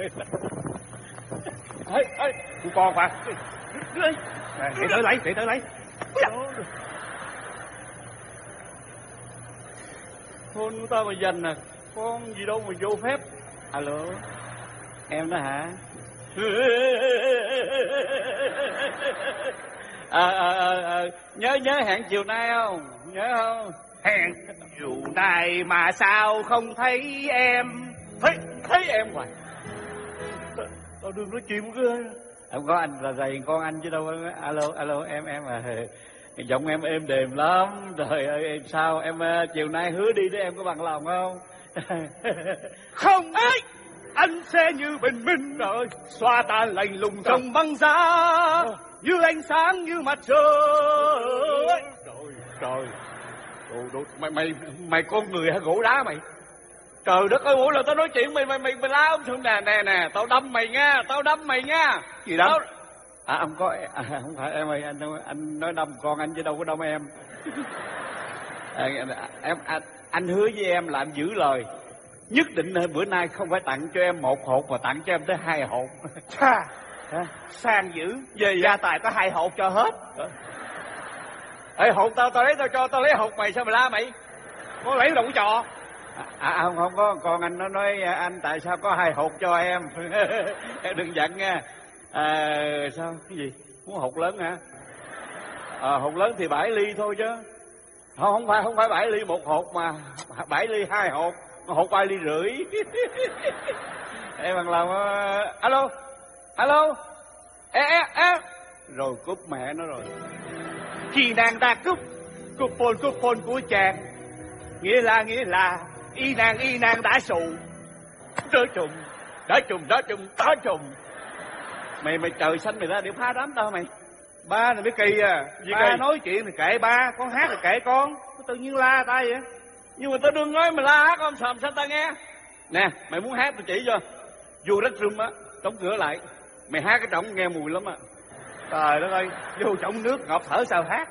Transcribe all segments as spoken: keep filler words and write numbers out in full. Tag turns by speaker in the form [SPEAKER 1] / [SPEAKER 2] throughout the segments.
[SPEAKER 1] ê ê con mà để tới lấy để tới lấy
[SPEAKER 2] phone của tao mà dành à, con gì đâu mà vô phép. Alo, em đó hả? à, à, à, à, nhớ nhớ hẹn chiều nay không? Nhớ không?
[SPEAKER 1] Hẹn chiều nay mà sao không thấy em?
[SPEAKER 2] Thấy thấy em hoài. Tao đừng nói chuyện một cái. Không có, anh là thầy con anh chứ đâu. Alo alo em em à, giọng em êm đềm lắm. Trời ơi em sao em chiều nay hứa đi để em có bằng lòng không?
[SPEAKER 1] Không ấy, anh sẽ như bình minh rồi xoa tan lạnh lùng trong băng giá, như ánh sáng như mặt trời.
[SPEAKER 2] Trời trời, đồ, đồ, mày mày mày con người hay gỗ đá mày? Trời đất ơi, mỗi lần tao nói chuyện mày mày mày mày la ông xuống nè nè nè, tao đâm mày nha, tao đâm mày nha.
[SPEAKER 1] Gì đâm?
[SPEAKER 2] Tao... À ông có à, không phải em ơi, anh anh nói đâm con anh chứ đâu có đâm em. À, em anh, anh hứa với em là anh giữ lời. Nhất định bữa nay không phải tặng cho em một hộp mà tặng cho em tới hai hộp.
[SPEAKER 1] Chà, sang dữ. Về gia tài có hai hộp cho hết.
[SPEAKER 2] Ê hộp tao tao lấy tao cho tao lấy hộp mày sao mày la mày?
[SPEAKER 1] Có lấy đâu có trò.
[SPEAKER 2] À, à không không có, con anh nó nói anh tại sao có hai hộp cho em. Em đừng giận nha. À, sao cái gì muốn hộp lớn hả? À, hộp lớn thì bảy ly thôi chứ. Không không phải không phải bảy ly một hộp mà bảy ly hai hộp, hộp ba ly rưỡi. Em bằng lòng. Uh, alo alo ê ê ê rồi cúp mẹ nó rồi.
[SPEAKER 1] Khi nàng ta cúp cúp phone cúp phone của chàng, nghĩa là nghĩa là y nàng y nàng đã xù
[SPEAKER 2] đó trùng đó trùng đó trùng đó trùng. Mày mày trời xanh mày ra để phá đám tao mày.
[SPEAKER 1] Ba này mới kỳ à. Gì ba kỳ? Nói chuyện thì kệ ba, con hát thì kệ con, tự nhiên la ta vậy.
[SPEAKER 2] Nhưng mà tao đừng nói mày la hát con sầm sao ta nghe. Nè mày muốn hát tao chỉ cho. Vô đất room á, đóng cửa lại, mày hát cái trống nghe mùi lắm á.
[SPEAKER 1] Trời đất ơi, vô trong nước ngọt thở sao hát.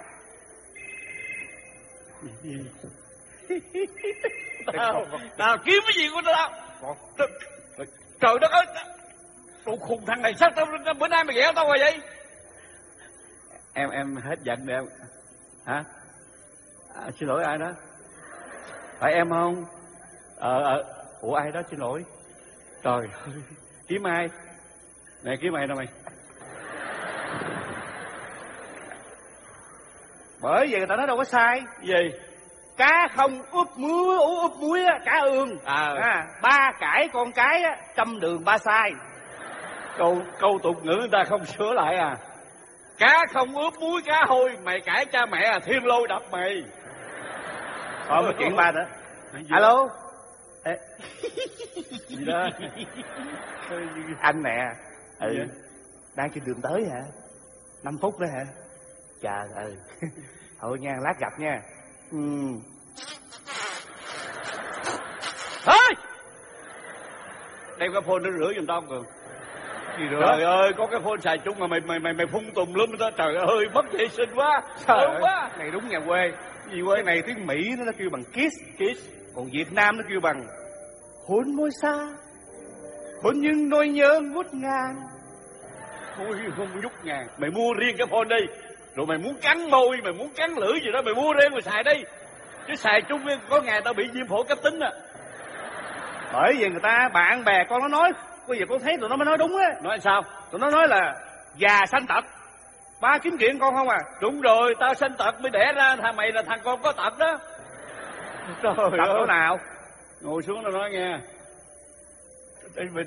[SPEAKER 2] Tao, tao kiếm cái gì của tao? Trời, trời đất ơi, tụi khùng thằng này sao tao bữa nay mày ghẹo tao rồi vậy? Em em hết giận rồi em. Hả? À, xin lỗi ai đó? Phải em không? Ờ ờ, ủa ai đó xin lỗi? Trời ơi, kiếm ai? Nè kiếm ai đâu mày?
[SPEAKER 1] Bởi vì người ta nói đâu có sai.
[SPEAKER 2] Gì?
[SPEAKER 1] Cá không ướp muối, ướp muối á, cá ương.
[SPEAKER 2] À,
[SPEAKER 1] à ba cãi con cái á, trăm đường ba sai.
[SPEAKER 2] Câu câu tục ngữ người ta không sửa lại à? Cá không ướp muối cá hôi, mày cãi cha mẹ à, thiên lôi đập mày.
[SPEAKER 1] Còn cái chuyện ba nữa. Alo. Ê.
[SPEAKER 2] Gì đó?
[SPEAKER 1] Anh nè.
[SPEAKER 2] Ừ.
[SPEAKER 1] Đang trên đường tới hả? Năm phút nữa hả? Trời ơi. Thôi nha, lát gặp nha.
[SPEAKER 2] Ừ. Ê! Đem cái phone nó rửa giùm tao Cường.
[SPEAKER 1] Gì nữa?
[SPEAKER 2] Trời ơi, có cái phone xài chung mà mày mày mày mày phun tùm lum đó. Trời ơi, mất vệ sinh quá.
[SPEAKER 1] Trời
[SPEAKER 2] ơi quá.
[SPEAKER 1] Này đúng nhà quê. Gì quê này tiếng Mỹ nó, nó kêu bằng kiss, kiss. Còn Việt Nam nó kêu bằng hôn môi xa, hôn nhưng nỗi nhớ ngút ngàn.
[SPEAKER 2] Ôi không nhúc ngàn. Mày mua riêng cái phone đi. Rồi mày muốn cắn môi, mày muốn cắn lưỡi gì đó, mày mua riêng mày xài đi. Chứ xài chung có ngày tao bị viêm phổi cấp tính à.
[SPEAKER 1] Bởi vì người ta bạn bè con nó nói, có gì con thấy tụi nó mới nói đúng á.
[SPEAKER 2] Nói sao?
[SPEAKER 1] Tụi nó nói là già sanh tật. Ba kiếm chuyện con không à?
[SPEAKER 2] Đúng rồi, tao sanh tật mới đẻ ra thằng mày là thằng con có tật đó.
[SPEAKER 1] Trời ơi. Tật chỗ nào?
[SPEAKER 2] Ngồi xuống tao nói nghe.